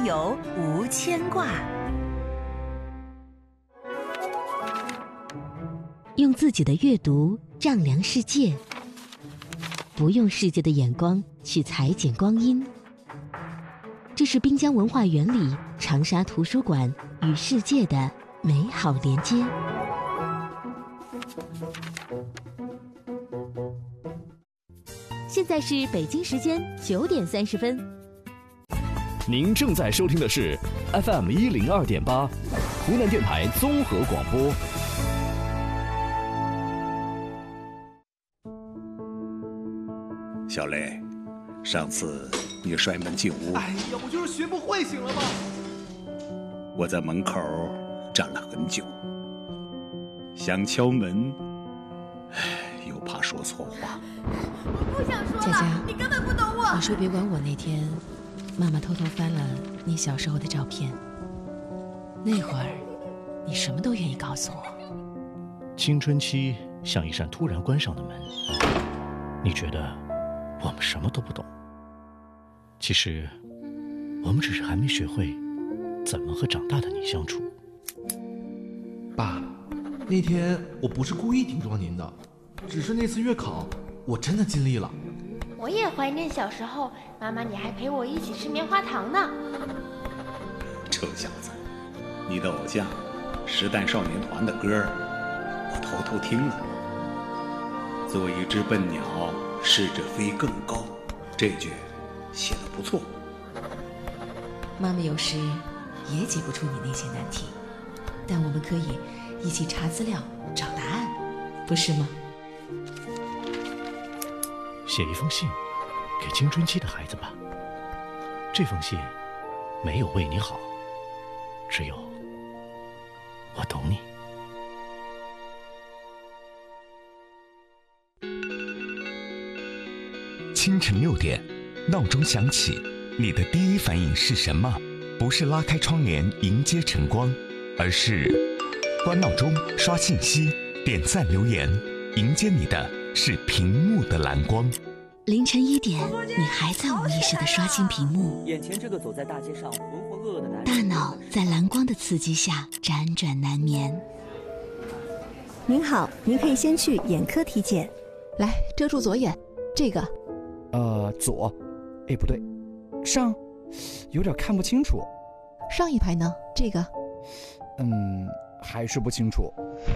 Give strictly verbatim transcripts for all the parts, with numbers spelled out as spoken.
游无牵挂。 用自己的阅读丈量世界，不用世界的眼光去裁剪光阴。这是滨江文化园里长沙图书馆与世界的美好连接。现在是北京时间九点三十分。 您正在收听的是 F M 一零二点八，湖南电台综合广播。 小雷，上次你摔门进屋， 哎呀，我就是学不会，行了吧？ 我在门口站了很久，想敲门，又怕说错话。 我不想说了， 佳佳， 你根本不懂我。 你说别管我那天，妈妈偷偷翻了你小时候的照片，那会儿你什么都愿意告诉我。 青春期像一扇突然关上的门，你觉得我们什么都不懂，其实我们只是还没学会怎么和长大的你相处。 爸，那天我不是故意顶撞您的，只是那次月考我真的尽力了。 我也怀念小时候，妈妈你还陪我一起吃棉花糖呢。 臭小子，你的偶像时代少年团的歌我偷偷听了。做一只笨鸟，试着飞更高，这句写得不错。 妈妈有时也解不出你那些难题，但我们可以一起查资料找答案，不是吗？ 写一封信给青春期的孩子吧，这封信没有为你好，只有我懂你。 清晨六点，闹钟响起，你的第一反应是什么？不是拉开窗帘迎接晨光，而是关闹钟、刷信息、点赞留言，迎接你的是屏幕的蓝光。 凌晨一点，你还在无意识地刷新屏幕， 眼前这个走在大街上浑浑噩噩的男人， 大脑在蓝光的刺激下辗转难眠。 您好，您可以先去眼科体检。 来，遮住左眼，这个。 呃，左，哎，不对，上，有点看不清楚。 上一排呢？这个。 嗯，还是不清楚。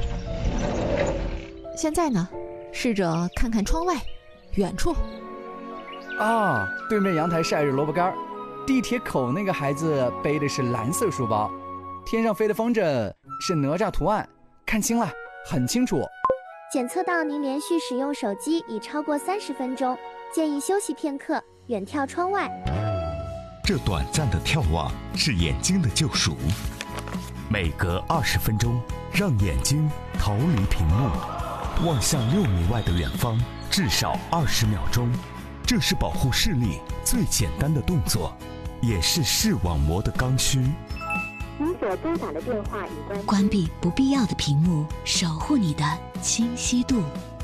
现在呢？试着看看窗外，远处。 啊，对面阳台晒着萝卜干，地铁口那个孩子背的是蓝色书包，天上飞的风筝是哪吒图案，看清了，很清楚。 检测到您连续使用手机已超过三十分钟，建议休息片刻，远眺窗外。 这短暂的眺望是眼睛的救赎，每隔二十分钟，让眼睛逃离屏幕，望向六米外的远方，至少二十秒钟。这是保护视力最简单的动作，也是视网膜的刚需。 您所拨打的电话已关。 关闭不必要的屏幕，守护你的清晰度。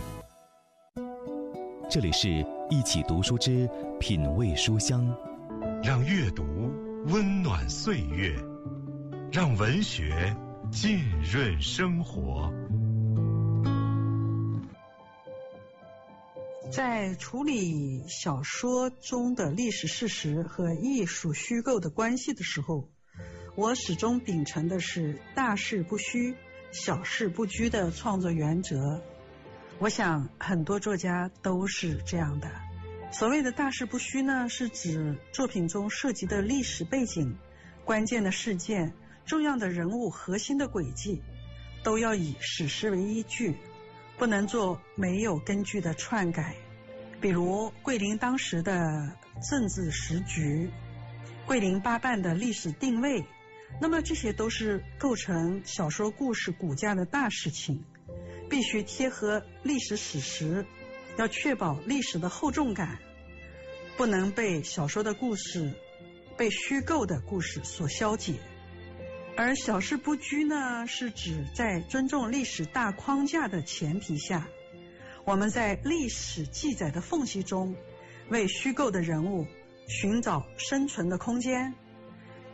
这里是一起读书之品味书香， 让阅读温暖岁月，让文学浸润生活。 在处理小说中的历史事实和艺术虚构的关系的时候，我始终秉承的是大事不虚，小事不拘的创作原则。我想很多作家都是这样的。所谓的大事不虚呢，是指作品中涉及的历史背景、关键的事件、重要的人物、核心的轨迹，都要以史实为依据，不能做没有根据的篡改。比如桂林当时的政治时局，桂林八办的历史定位，那么这些都是构成小说故事骨架的大事情，必须贴合历史史实，要确保历史的厚重感，不能被小说的故事、被虚构的故事所消解。而小事不拘呢，是指在尊重历史大框架的前提下，我们在历史记载的缝隙中，为虚构的人物寻找生存的空间，